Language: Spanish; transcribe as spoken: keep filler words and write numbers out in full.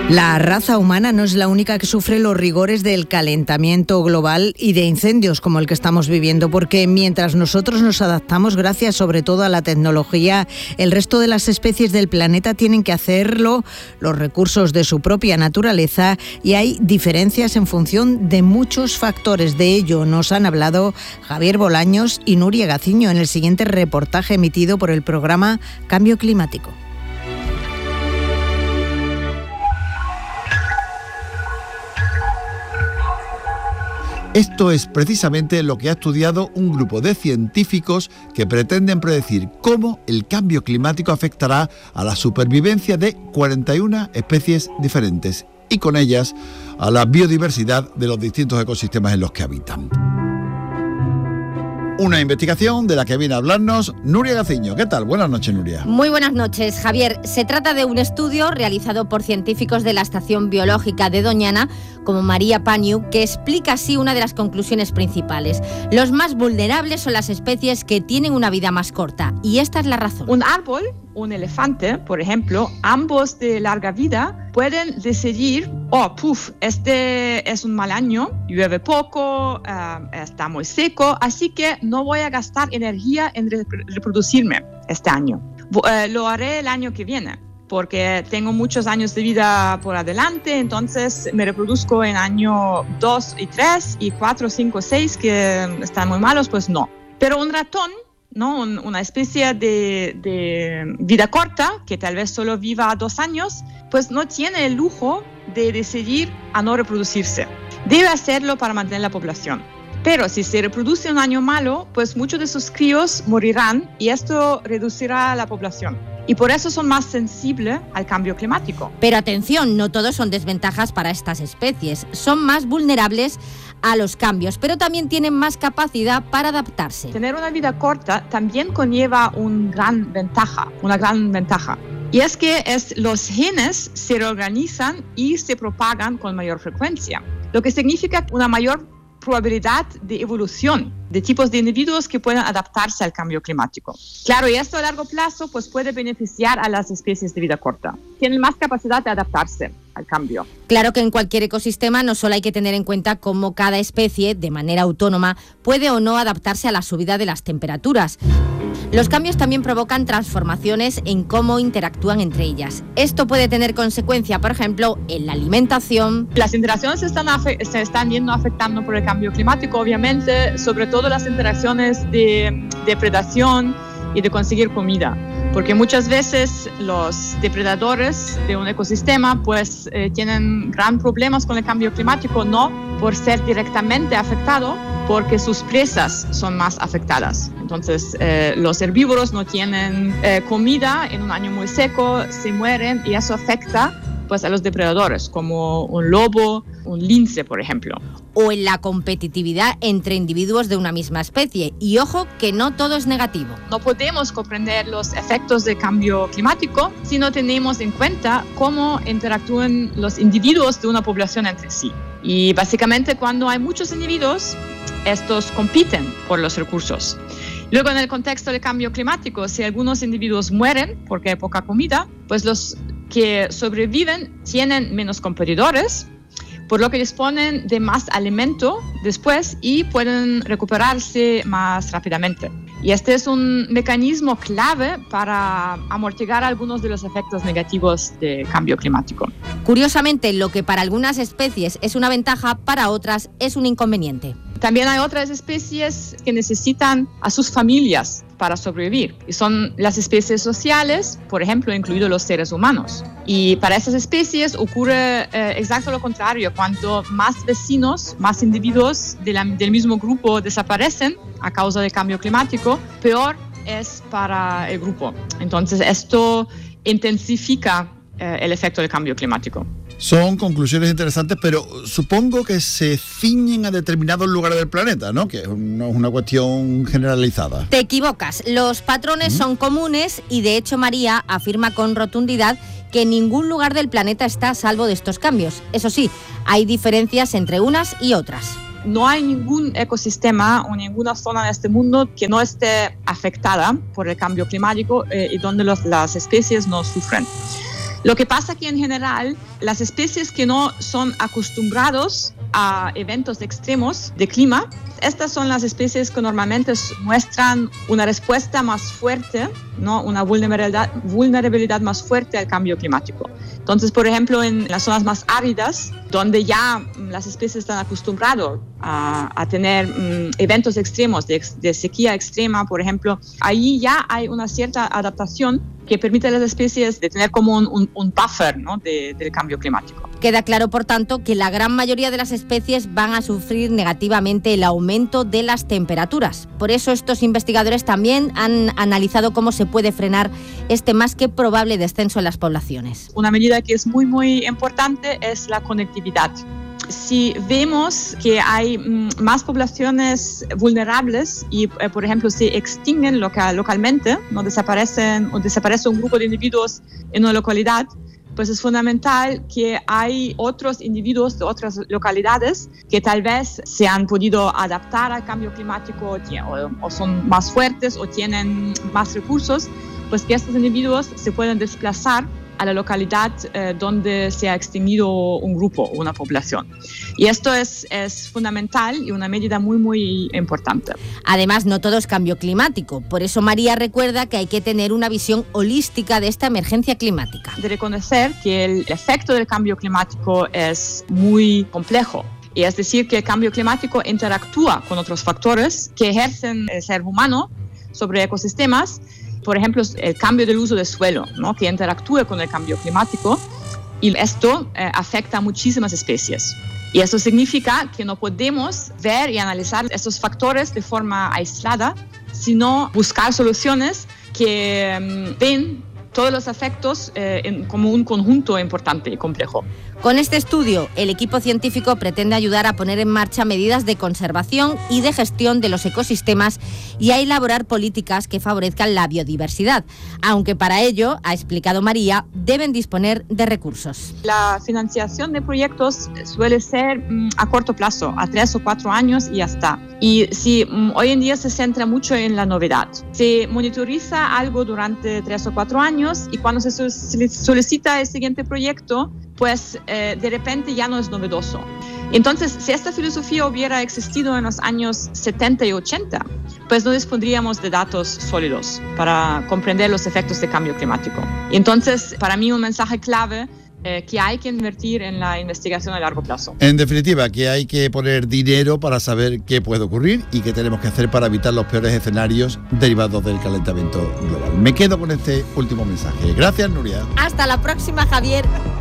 La raza humana no es la única que sufre los rigores del calentamiento global y de incendios como el que estamos viviendo, porque mientras nosotros nos adaptamos gracias sobre todo a la tecnología, el resto de las especies del planeta tienen que hacerlo, los recursos de su propia naturaleza, y hay diferencias en función de muchos factores. De ello nos han hablado Javier Bolaños y Nuria Gaciño en el siguiente reportaje emitido por el programa Cambio Climático. Esto es precisamente lo que ha estudiado un grupo de científicos que pretenden predecir cómo el cambio climático afectará a la supervivencia de cuarenta y una especies diferentes y con ellas a la biodiversidad de los distintos ecosistemas en los que habitan. Una investigación de la que viene a hablarnos Nuria Gaciño. ¿Qué tal? Buenas noches, Nuria. Muy buenas noches, Javier. Se trata de un estudio realizado por científicos de la Estación Biológica de Doñana, como María Pañu, que explica así una de las conclusiones principales. Los más vulnerables son las especies que tienen una vida más corta, y esta es la razón. Un árbol, un elefante, por ejemplo, ambos de larga vida, pueden decidir, oh, puf, este es un mal año, llueve poco, uh, está muy seco, así que no voy a gastar energía en re- reproducirme este año. Uh, lo haré el año que viene, porque tengo muchos años de vida por adelante, entonces me reproduzco en año dos y tres, y cuatro, cinco, seis, que están muy malos, pues no. Pero un ratón, ¿no? Un, una especie de, de vida corta, que tal vez solo viva dos años, pues no tiene el lujo de decidir a no reproducirse. Debe hacerlo para mantener la población. Pero si se reproduce un año malo, pues muchos de sus críos morirán y esto reducirá la población. Y por eso son más sensibles al cambio climático. Pero atención, no todos son desventajas para estas especies. Son más vulnerables a los cambios, pero también tienen más capacidad para adaptarse. Tener una vida corta también conlleva una gran ventaja, una gran ventaja. Y es que es, los genes se reorganizan y se propagan con mayor frecuencia, lo que significa una mayor probabilidad de evolución de tipos de individuos que puedan adaptarse al cambio climático. Claro, y esto a largo plazo pues, puede beneficiar a las especies de vida corta. Tienen más capacidad de adaptarse al cambio. Claro que en cualquier ecosistema no solo hay que tener en cuenta cómo cada especie, de manera autónoma, puede o no adaptarse a la subida de las temperaturas. Los cambios también provocan transformaciones en cómo interactúan entre ellas. Esto puede tener consecuencia, por ejemplo, en la alimentación. Las interacciones se están, afe- se están yendo afectando por el cambio climático, obviamente, sobre todo las interacciones de depredación y de conseguir comida. Porque muchas veces los depredadores de un ecosistema pues eh, tienen gran problemas con el cambio climático, no por ser directamente afectado, porque sus presas son más afectadas. Entonces eh, los herbívoros no tienen eh, comida en un año muy seco, se mueren y eso afecta pues a los depredadores, como un lobo, un lince, por ejemplo. O en la competitividad entre individuos de una misma especie. Y ojo que no todo es negativo. No podemos comprender los efectos del cambio climático si no tenemos en cuenta cómo interactúan los individuos de una población entre sí. Y básicamente cuando hay muchos individuos, estos compiten por los recursos. Luego, en el contexto del cambio climático, si algunos individuos mueren porque hay poca comida, pues los que sobreviven tienen menos competidores, por lo que disponen de más alimento después y pueden recuperarse más rápidamente. Y este es un mecanismo clave para amortiguar algunos de los efectos negativos del cambio climático. Curiosamente, lo que para algunas especies es una ventaja, para otras es un inconveniente. También hay otras especies que necesitan a sus familias para sobrevivir. Y son las especies sociales, por ejemplo, incluidos los seres humanos. Y para esas especies ocurre eh, exacto lo contrario. Cuanto más vecinos, más individuos de la, del mismo grupo desaparecen a causa del cambio climático, peor es para el grupo. Entonces, esto intensifica eh, el efecto del cambio climático. Son conclusiones interesantes, pero supongo que se ciñen a determinados lugares del planeta, ¿no? Que no es una cuestión generalizada. Te equivocas. Los patrones ¿Mm? son comunes y, de hecho, María afirma con rotundidad que ningún lugar del planeta está a salvo de estos cambios. Eso sí, hay diferencias entre unas y otras. No hay ningún ecosistema o ninguna zona de este mundo que no esté afectada por el cambio climático eh, y donde los, las especies no sufren. Lo que pasa que en general las especies que no son acostumbrados a eventos extremos de clima, estas son las especies que normalmente muestran una respuesta más fuerte, ¿no? Una vulnerabilidad, vulnerabilidad más fuerte al cambio climático. Entonces, por ejemplo, en las zonas más áridas, donde ya las especies están acostumbradas a, a tener um, eventos extremos de, de sequía extrema, por ejemplo, ahí ya hay una cierta adaptación que permite a las especies de tener como un, un, un buffer, ¿no? de, del cambio climático. Queda claro, por tanto, que la gran mayoría de las especies van a sufrir negativamente el aumento de las temperaturas. Por eso estos investigadores también han analizado cómo se puede frenar este más que probable descenso en las poblaciones. Una medida que es muy, muy importante es la conectividad. Si vemos que hay mm, más poblaciones vulnerables y, eh, por ejemplo, se extinguen local, localmente, no desaparecen o desaparece un grupo de individuos en una localidad, pues es fundamental que hay otros individuos de otras localidades que tal vez se han podido adaptar al cambio climático o, o son más fuertes o tienen más recursos, pues que estos individuos se pueden desplazar a la localidad eh, donde se ha extinguido un grupo o una población. Y esto es, es fundamental y una medida muy, muy importante. Además, no todo es cambio climático. Por eso María recuerda que hay que tener una visión holística de esta emergencia climática. De reconocer que el efecto del cambio climático es muy complejo. Y es decir, que el cambio climático interactúa con otros factores que ejercen el ser humano sobre ecosistemas. Por ejemplo, el cambio del uso del suelo, ¿no? Que interactúa con el cambio climático y esto eh, afecta a muchísimas especies. Y eso significa que no podemos ver y analizar estos factores de forma aislada, sino buscar soluciones que um, ven todos los efectos eh, en, como un conjunto importante y complejo. Con este estudio, el equipo científico pretende ayudar a poner en marcha medidas de conservación y de gestión de los ecosistemas y a elaborar políticas que favorezcan la biodiversidad, aunque para ello, ha explicado María, deben disponer de recursos. La financiación de proyectos suele ser mm, a corto plazo, a tres o cuatro años y ya está. Y si mm, hoy en día se centra mucho en la novedad, se monitoriza algo durante tres o cuatro años y cuando se solicita el siguiente proyecto, pues eh, de repente ya no es novedoso. Entonces, si esta filosofía hubiera existido en los años setenta y ochenta, pues no dispondríamos de datos sólidos para comprender los efectos del cambio climático. Entonces, para mí un mensaje clave eh, que hay que invertir en la investigación a largo plazo. En definitiva, que hay que poner dinero para saber qué puede ocurrir y qué tenemos que hacer para evitar los peores escenarios derivados del calentamiento global. Me quedo con este último mensaje. Gracias, Nuria. Hasta la próxima, Javier.